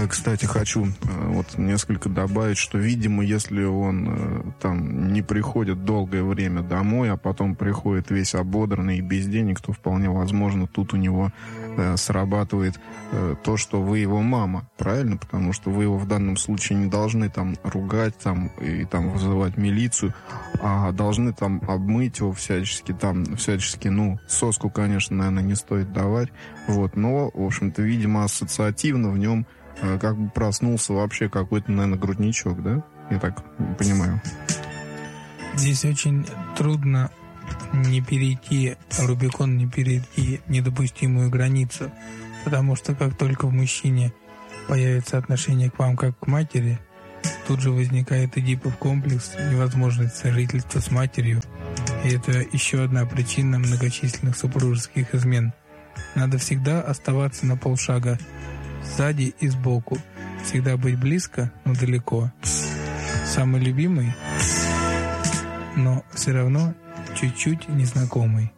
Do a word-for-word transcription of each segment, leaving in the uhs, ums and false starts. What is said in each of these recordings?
Кстати, хочу вот несколько добавить, что, видимо, если он там не приходит долгое время домой, а потом приходит весь ободранный и без денег, то вполне возможно тут у него срабатывает то, что вы его мама, правильно? Потому что вы его в данном случае не должны там ругать там, и там вызывать милицию, а должны там обмыть его всячески, там всячески, ну, соску, конечно, наверное, не стоит давать, вот, но, в общем-то, видимо, ассоциативно в нем как бы проснулся вообще какой-то, наверное, грудничок, да? Я так понимаю. Здесь очень трудно не перейти Рубикон, не перейти недопустимую границу, потому что как только в мужчине появится отношение к вам как к матери, тут же возникает эдипов комплекс, невозможность сожительства с матерью, и это еще одна причина многочисленных супружеских измен. Надо всегда оставаться на полшага сзади и сбоку, всегда быть близко, но далеко. Самый любимый, но все равно чуть-чуть незнакомый.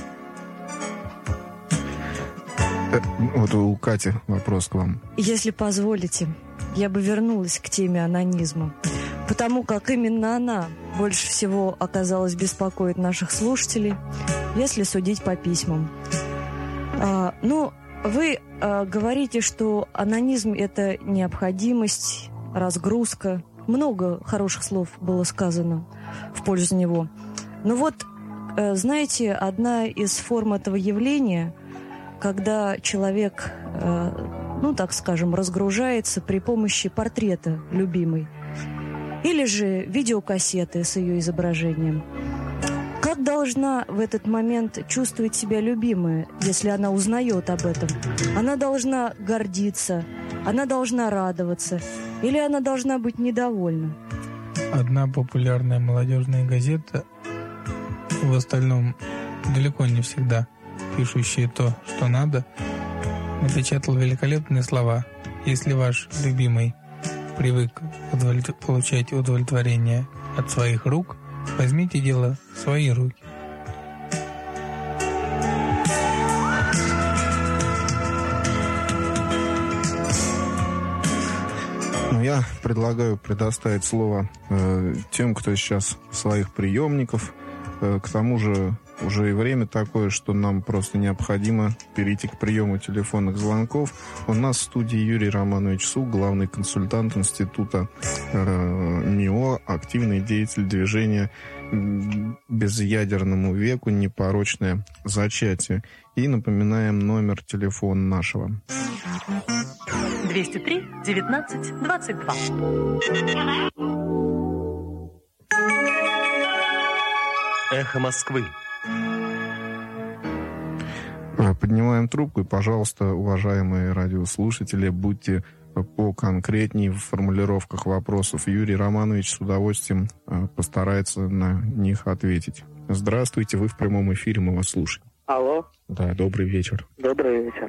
Вот у Кати вопрос к вам. Если позволите, я бы вернулась к теме анонизма, потому как именно она больше всего оказалась беспокоит наших слушателей, если судить по письмам. А, ну, вы а, говорите, что анонизм — это необходимость, разгрузка. Много хороших слов было сказано в пользу него. Но вот, а, знаете, одна из форм этого явления, когда человек, а, ну, так скажем, разгружается при помощи портрета любимой или же видеокассеты с ее изображением. Как должна в этот момент чувствовать себя любимая, если она узнает об этом? Она должна гордиться, она должна радоваться, или она должна быть недовольна? Одна популярная молодежная газета, в остальном далеко не всегда пишущая то, что надо, напечатала великолепные слова. Если ваш любимый привык удовлет... получать удовлетворение от своих рук, возьмите дело в свои руки. Ну, я предлагаю предоставить слово э, тем, кто сейчас своих приемников. Э, к тому же уже и время такое, что нам просто необходимо перейти к приему телефонных звонков. У нас в студии Юрий Романович Сук, главный консультант Института э, МИО, активный деятель движения «Безъядерному веку. Непорочное зачатие». И напоминаем номер телефона нашего. двести три девятнадцать двадцать два. Эхо Москвы. Поднимаем трубку, и, пожалуйста, уважаемые радиослушатели, будьте поконкретнее в формулировках вопросов. Юрий Романович с удовольствием постарается на них ответить. Здравствуйте, вы в прямом эфире, мы вас слушаем. Алло. Да, добрый вечер. Добрый вечер.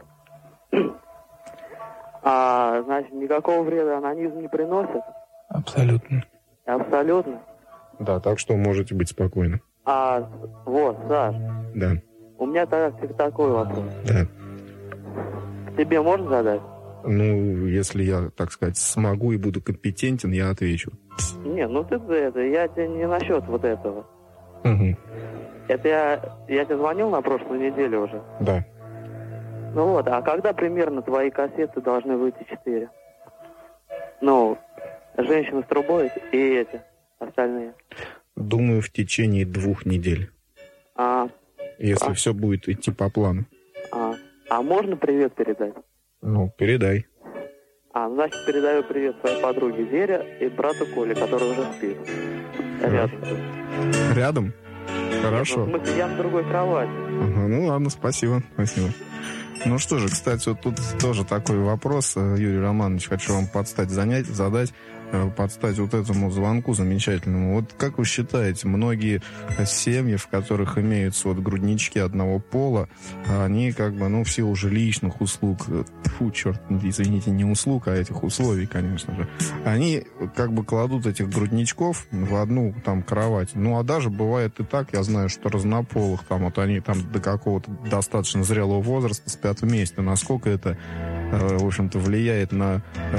А, значит, никакого вреда анонизм не приносит? Абсолютно. Абсолютно? Да, так что можете быть спокойны. А, вот, Саш. Да. У меня так, такой вопрос. Да. К тебе можно задать? Ну, если я, так сказать, смогу и буду компетентен, я отвечу. Не, ну ты это, я тебе не насчет вот этого. Угу. Это я, я тебе звонил на прошлой неделе уже? Да. Ну вот, а когда примерно твои кассеты должны выйти четыре? Ну, «Женщина с трубой» и эти, остальные. Думаю, в течение двух недель. А. Если а. все будет идти по плану. А. А можно привет передать? Ну, передай. А, значит, передаю привет своей подруге Вере и брату Коле, который уже спит. Рядом. Рядом? Хорошо. Нет, ну, в смысле, я на другой кровати. Ага, ну ладно, спасибо, спасибо. Ну что же, кстати, вот тут тоже такой вопрос, Юрий Романович, хочу вам подстать, занять, задать, подстать вот этому звонку замечательному. Вот как вы считаете, многие семьи, в которых имеются вот груднички одного пола, они как бы, ну, в силу жилищных услуг, фу, черт, извините, не услуг, а этих условий, конечно же, они как бы кладут этих грудничков в одну там кровать. Ну, а даже бывает и так, я знаю, что разнополых, там вот они там до какого-то достаточно зрелого возраста спят вместе. Насколько это в общем-то, влияет на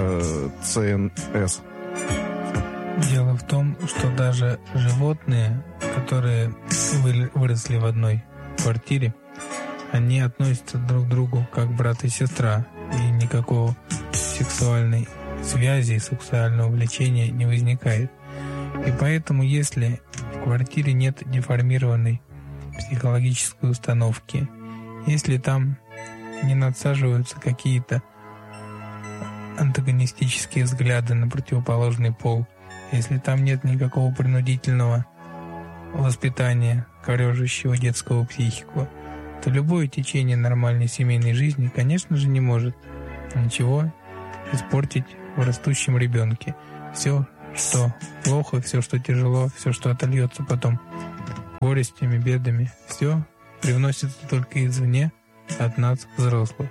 ЦНС? Дело в том, что даже животные, которые выросли в одной квартире, они относятся друг к другу как брат и сестра, и никакого сексуальной связи, сексуального влечения не возникает. И поэтому, если в квартире нет деформированной психологической установки, если там не надсаживаются какие-то антагонистические взгляды на противоположный пол, если там нет никакого принудительного воспитания, корежащего детского психику, то любое течение нормальной семейной жизни, конечно же, не может ничего испортить в растущем ребенке. Все, что плохо, все, что тяжело, все, что отольется потом горестями, бедами, все привносится только извне, от нас, взрослых.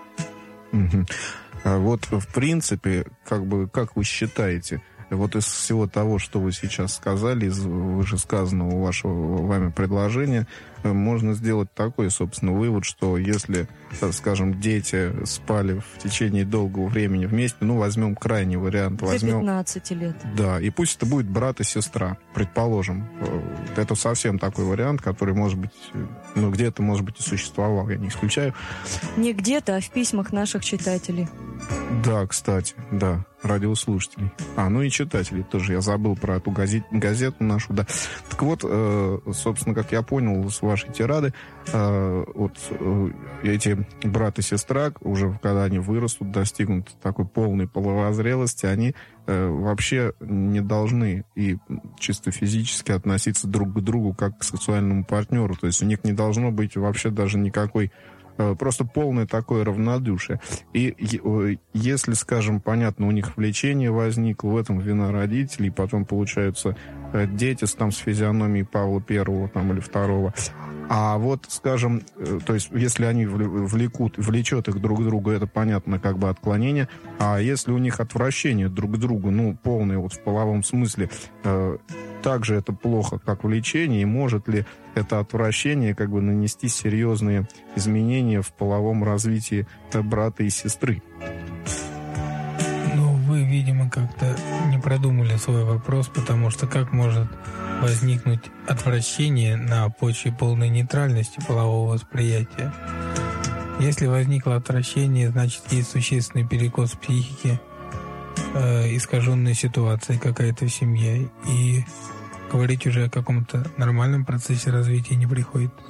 Угу. А вот, в принципе, как бы, как вы считаете, вот из всего того, что вы сейчас сказали, из вышесказанного вашего вами предложения, можно сделать такой, собственно, вывод, что если, скажем, дети спали в течение долгого времени вместе, ну, возьмем крайний вариант. Возьмем, до пятнадцати лет. Да, и пусть это будет брат и сестра, предположим. Это совсем такой вариант, который, может быть, ну, где-то, может быть, и существовал, я не исключаю. Не где-то, а в письмах наших читателей. Да, кстати, да, радиослушателей. А, ну и читателей тоже. Я забыл про эту газет, газету нашу, да. Так вот, э, собственно, как я понял с вашей тирады, э, вот э, эти брат и сестра, уже когда они вырастут, достигнут такой полной половозрелости, они э, вообще не должны и чисто физически относиться друг к другу как к сексуальному партнеру. То есть у них не должно быть вообще даже никакой, просто полное такое равнодушие. И если, скажем, понятно, у них влечение возникло, в этом вина родителей, потом получаются дети там с физиономией Павла Первого там, или Второго. А вот, скажем, то есть, если они влекут, влечет их друг к другу, это, понятно, как бы отклонение. А если у них отвращение друг к другу, ну, полное вот в половом смысле, э, также это плохо, как влечение, и может ли это отвращение как бы нанести серьезные изменения в половом развитии брата и сестры? Ну, вы, видимо, как-то не продумали свой вопрос, потому что как может возникнуть отвращение на почве полной нейтральности полового восприятия? Если возникло отвращение, значит, есть существенный перекос психики, э, искаженная ситуация какая-то в семье, и говорить уже о каком-то нормальном процессе развития не приходится.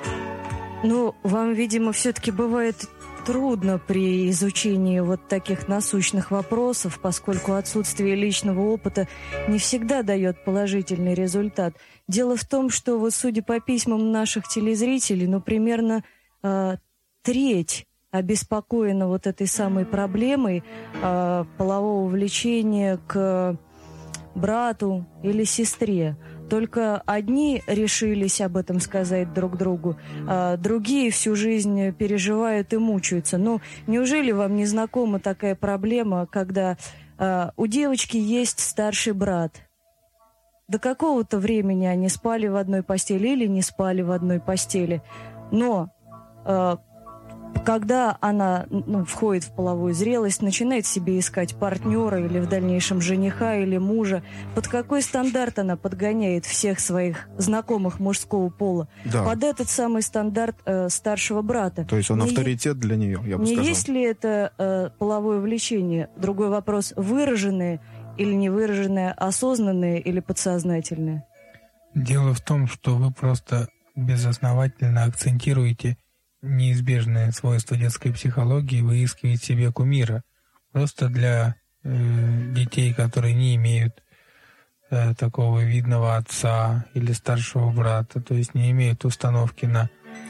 Ну, вам, видимо, все-таки бывает трудно при изучении вот таких насущных вопросов, поскольку отсутствие личного опыта не всегда дает положительный результат. Дело в том, что вот судя по письмам наших телезрителей, ну, примерно э, треть обеспокоена вот этой самой проблемой э, полового влечения к брату или сестре. Только одни решились об этом сказать друг другу, а другие всю жизнь переживают и мучаются. Ну, неужели вам не знакома такая проблема, когда а, у девочки есть старший брат? До какого-то времени они спали в одной постели или не спали в одной постели. Но а, когда она ну, входит в половую зрелость, начинает себе искать партнера или в дальнейшем жениха или мужа, под какой стандарт она подгоняет всех своих знакомых мужского пола? Да. Под этот самый стандарт э, старшего брата. То есть он не авторитет для нее, я бы не сказал. Не есть ли это э, половое влечение? Другой вопрос, выраженное или невыраженное, осознанное или подсознательное? Дело в том, что вы просто безосновательно акцентируете неизбежное свойство детской психологии выискивать себе кумира. Просто для э, детей, которые не имеют э, такого видного отца или старшего брата, то есть не имеют установки на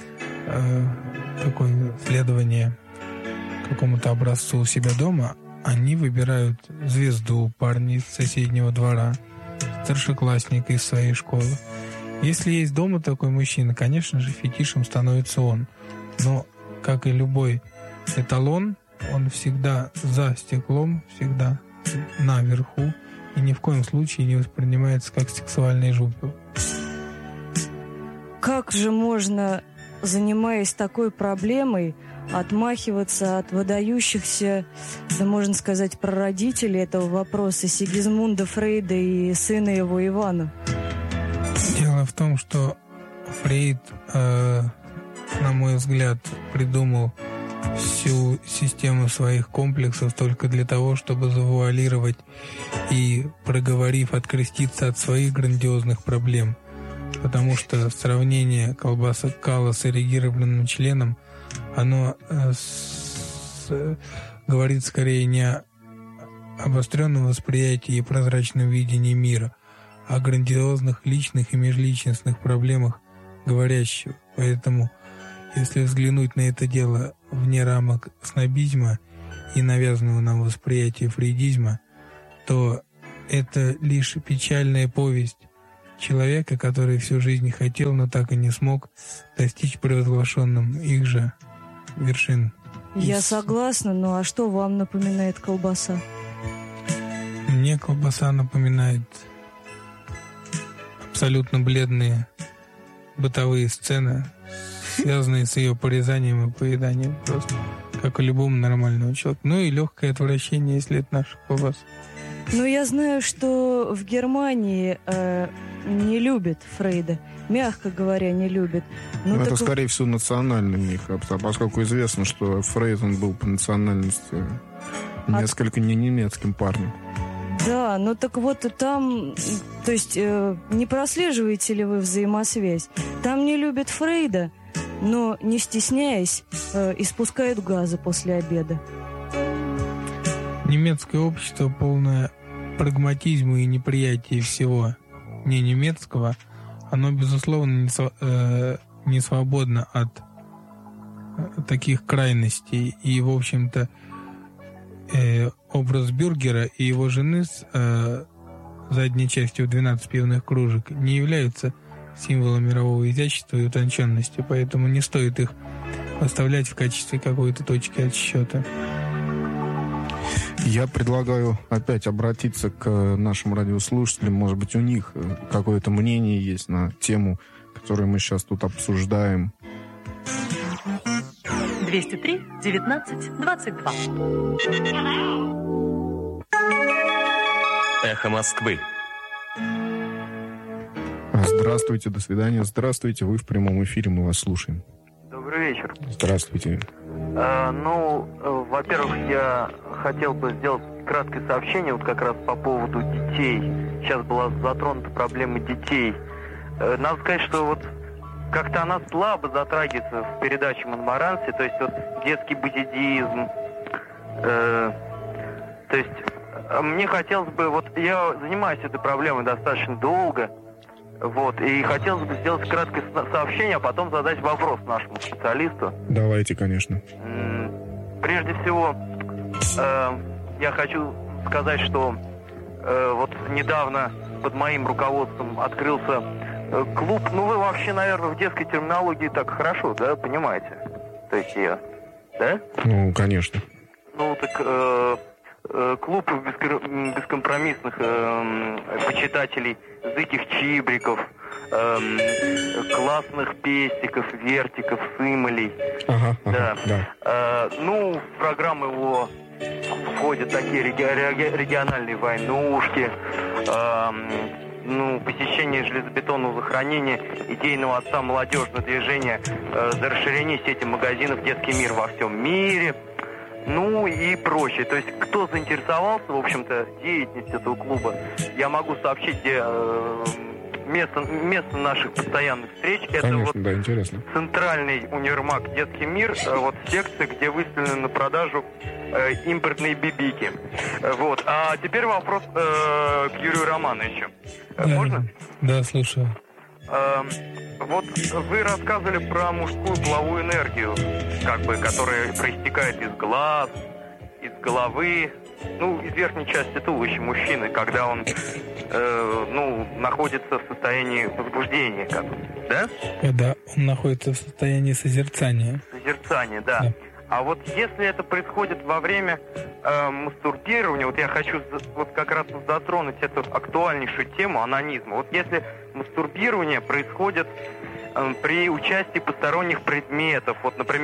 э, такое следование какому-то образцу у себя дома, они выбирают звезду, парня из соседнего двора, старшеклассника из своей школы. Если есть дома такой мужчина, конечно же, фетишем становится он. Но, как и любой эталон, он всегда за стеклом, всегда наверху, и ни в коем случае не воспринимается как сексуальный жупел. Как же можно, занимаясь такой проблемой, отмахиваться от выдающихся, да можно сказать, прародителей этого вопроса Сигизмунда Фрейда и сына его Ивана? Дело в том, что Фрейд, э, на мой взгляд, придумал всю систему своих комплексов только для того, чтобы завуалировать и, проговорив, откреститься от своих грандиозных проблем. Потому что сравнение колбаса кала с эрегированным членом, оно э, с, э, говорит скорее не о обостренном восприятии и прозрачном видении мира, а о грандиозных личных и межличностных проблемах говорящего. Поэтому, если взглянуть на это дело вне рамок снобизма и навязанного нам восприятия фрейдизма, то это лишь печальная повесть человека, который всю жизнь хотел, но так и не смог достичь провозглашенным их же вершин. Я И согласна, ну а что вам напоминает колбаса? Мне колбаса напоминает абсолютно бледные бытовые сцены, связанные с ее порезанием и поеданием, просто как у любого нормального человека. Ну и легкое отвращение, если это наша колбаса. Ну, я знаю, что в Германии э, не любят Фрейда. Мягко говоря, не любят. Ну, это, так... скорее всего, национальный у них, поскольку известно, что Фрейд, он был по национальности несколько не немецким парнем. Да, ну так вот там, то есть э, не прослеживаете ли вы взаимосвязь? Там не любят Фрейда, но, не стесняясь, э, испускают газы после обеда. Немецкое общество, полное прагматизма и неприятия всего не немецкого, оно, безусловно, не, св- э, не свободно от э, таких крайностей. И, в общем-то, э, образ бюргера и его жены с э, задней частью двенадцать пивных кружек не являются символом мирового изящества и утонченности, поэтому не стоит их оставлять в качестве какой-то точки отсчета. Я предлагаю опять обратиться к нашим радиослушателям. Может быть, у них какое-то мнение есть на тему, которую мы сейчас тут обсуждаем. двести три девятнадцать двадцать два. Эхо Москвы. Здравствуйте, до свидания. Здравствуйте, вы в прямом эфире, мы вас слушаем. Добрый вечер. Здравствуйте. А, ну, э, во-первых, я хотел бы сделать краткое сообщение вот как раз по поводу детей. Сейчас была затронута проблема детей. Э, надо сказать, что вот как-то она слабо затрагивается в передаче Монмаранси, то есть вот детский базидизм. Э, то есть э, мне хотелось бы, вот я занимаюсь этой проблемой достаточно долго, вот, и хотелось бы сделать краткое сообщение, а потом задать вопрос нашему специалисту. Давайте, конечно. Прежде всего, э, я хочу сказать, что э, вот недавно под моим руководством открылся э, клуб. Ну, вы вообще, наверное, в детской терминологии так хорошо, да, понимаете? То есть я, да? Ну, конечно. Ну, так э, э, клуб бескор- бескомпромиссных э, почитателей зыких чибриков, э, классных пестиков, вертиков, сымолей. Ага, ага, да. да. Э, ну, в программу его входят такие реги- реги- региональные войнушки, э, ну, посещение железобетонного захоронения идейного отца молодежного движения э, за расширение сети магазинов «Детский мир» во всем мире, ну и прочее. То есть, кто заинтересовался, в общем-то, деятельностью этого клуба, я могу сообщить, где э, место, место наших постоянных встреч. Конечно, это вот да, интересно. центральный универмаг «Детский мир», э, вот секция, где выставлены на продажу э, импортные бибики. Э, вот. А теперь вопрос э, к Юрию Романовичу. Э, Да, можно? Да, слушаю. Э, вот вы рассказывали про мужскую половую энергию, как бы, которая проистекает из глаз, из головы, ну, из верхней части туловища мужчины, когда он, э, ну, находится в состоянии возбуждения, как бы, да? Когда он находится в состоянии созерцания. Созерцание, да. Да. А вот если это происходит во время э, мастурбирования, вот я хочу за- вот как раз затронуть эту актуальнейшую тему анонизма. Вот если мастурбирование происходит э, при участии посторонних предметов, вот, например,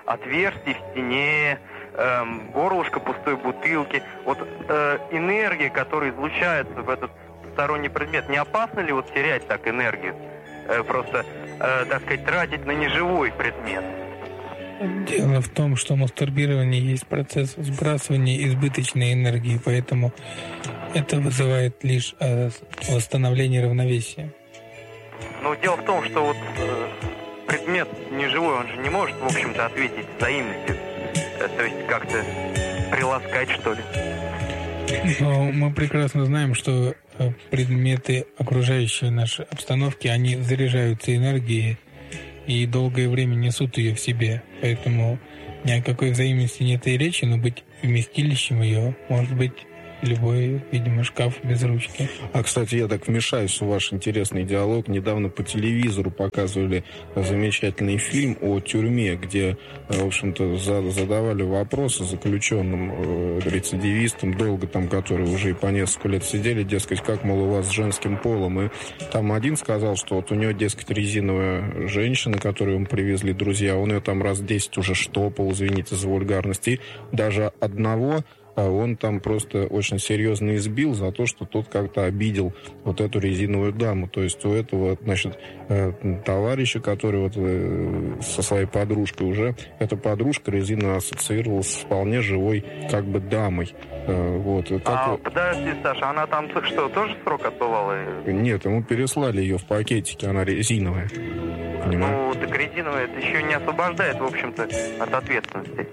отверстий в стене, эм, горлышко пустой бутылки. Вот э, энергия, которая излучается в этот сторонний предмет, не опасно ли вот терять так энергию? Э, просто, э, так сказать, тратить на неживой предмет? Дело в том, что мастурбирование есть процесс сбрасывания избыточной энергии, поэтому это вызывает лишь э, восстановление равновесия. Но дело в том, что вот э, предмет неживой, он же не может, в общем-то, ответить взаимностью. Э, то есть как-то приласкать, что ли. Но мы прекрасно знаем, что предметы окружающей нашей обстановки, они заряжаются энергией и долгое время несут ее в себе. Поэтому ни о какой взаимности нет и речи, но быть вместилищем ее может быть любой, видимо, шкаф без ручки. А, кстати, я так вмешаюсь в ваш интересный диалог. Недавно по телевизору показывали замечательный фильм о тюрьме, где, в общем-то, задавали вопросы заключенным э, рецидивистам, долго там, которые уже и по несколько лет сидели, дескать, как, мол, у вас с женским полом. И там один сказал, что вот у него, дескать, резиновая женщина, которую ему привезли друзья, он ее там раз десять уже штопал, извините за вульгарность, и даже одного... А он там просто очень серьезно избил за то, что тот как-то обидел вот эту резиновую даму. То есть у этого, значит, товарища, который вот со своей подружкой уже, эта подружка резиновая ассоциировалась с вполне живой как бы дамой. Вот. Как... А, подожди, Саша, она там что, тоже срок отбывала? Нет, ему переслали ее в пакетике, она резиновая. Понимаешь? Ну, так резиновая это еще не освобождает, в общем-то, от ответственности.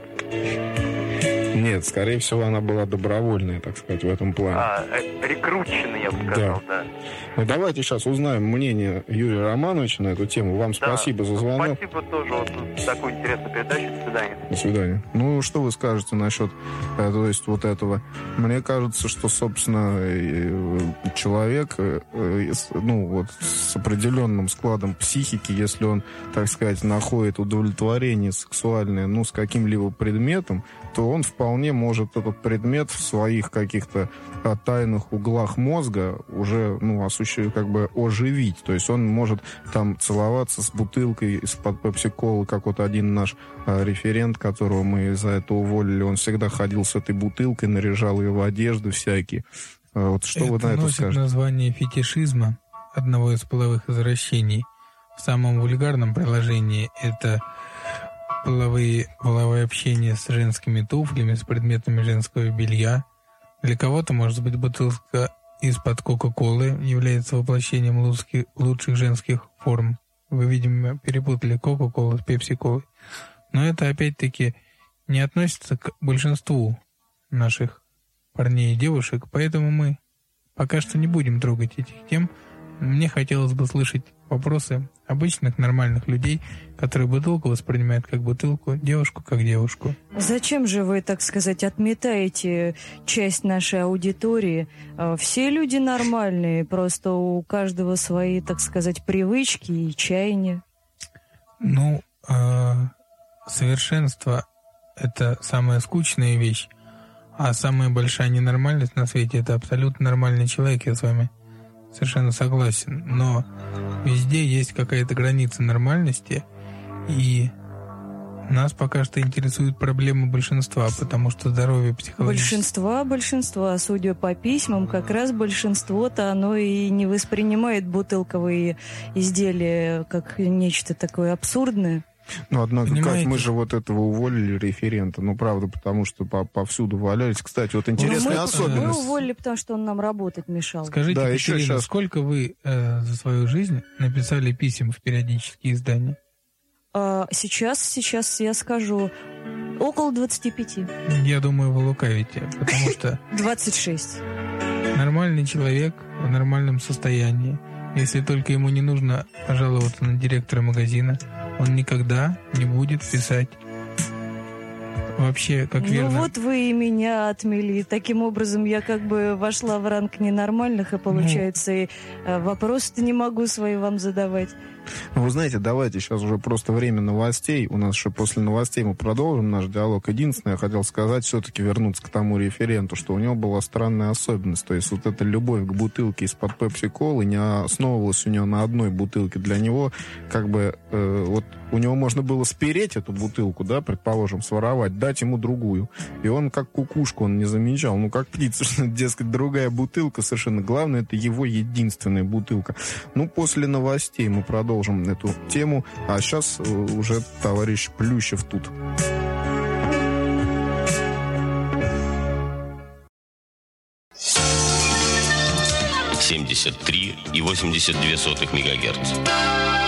Нет, скорее всего, она была добровольная, так сказать, в этом плане. А, рекрутченная, я бы сказал, да. да. Ну, давайте сейчас узнаем мнение Юрия Романовича на эту тему. Вам да. спасибо за звонок. Спасибо тоже вот за такую интересную передачу. До свидания. До свидания. Ну, что вы скажете насчет, то есть, вот этого? Мне кажется, что, собственно, человек, ну, вот, с определенным складом психики, если он, так сказать, находит удовлетворение сексуальное, ну, с каким-либо предметом, то он вполне может этот предмет в своих каких-то а, тайных углах мозга уже, ну, осуществить, как бы оживить. То есть он может там целоваться с бутылкой из-под пепси-колы, как вот один наш а, референт, которого мы за это уволили, он всегда ходил с этой бутылкой, наряжал ее в одежды всякие. А, вот что это вы на это носит скажете? Название фетишизма, одного из половых извращений. В самом вульгарном приложении это половые, половое общение с женскими туфлями, с предметами женского белья. Для кого-то, может быть, бутылка из-под Кока-Колы является воплощением лучших, лучших женских форм. Вы, видимо, перепутали Кока-Колу с Пепси-Колой. Но это, опять-таки, не относится к большинству наших парней и девушек, поэтому мы пока что не будем трогать этих тем. Мне хотелось бы слышать вопросы обычных нормальных людей, которые бутылку воспринимают как бутылку, девушку как девушку. Зачем же вы, так сказать, отметаете часть нашей аудитории? Все люди нормальные, просто у каждого свои, так сказать, привычки и чаяния. Ну, э, совершенство — это самая скучная вещь, а самая большая ненормальность на свете — это абсолютно нормальный человек, я с вами совершенно согласен. Но везде есть какая-то граница нормальности, и нас пока что интересуют проблемы большинства, потому что здоровье психологическое... Большинства, большинства, судя по письмам, как раз большинство-то оно и не воспринимает бутылковые изделия как нечто такое абсурдное. Ну, однако, Понимаете? как мы же вот этого уволили референта, ну, правда, потому что по повсюду валялись. Кстати, вот интересная мы, особенность. Мы уволили, потому что он нам работать мешал. Скажите, да, Екатерина, еще сейчас... сколько вы э, за свою жизнь написали писем в периодические издания? А, сейчас, сейчас я скажу, около двадцати пяти. Я думаю, вы лукавите, потому что... двадцать шесть. Нормальный человек в нормальном состоянии. Если только ему не нужно пожаловаться на директора магазина, он никогда не будет писать. Вообще, как ну верно... Ну вот вы и меня отмели. Таким образом, я как бы вошла в ранг ненормальных, и получается, ну, и вопросы-то не могу свои вам задавать. Ну, вы знаете, давайте сейчас уже просто время новостей. У нас еще после новостей мы продолжим наш диалог. Единственное, я хотел сказать, все-таки вернуться к тому референту, что у него была странная особенность. То есть вот эта любовь к бутылке из-под пепси-колы не основывалась у него на одной бутылке. Для него как бы э, вот у него можно было спереть эту бутылку, да, предположим, своровать, дать ему другую. И он как кукушку, он не замечал. Ну, как птица, дескать, другая бутылка совершенно. Главное, это его единственная бутылка. Ну, после новостей мы продолжим эту тему. А сейчас уже товарищ Плющев тут. семьдесят три и восемьдесят две сотых мегагерца.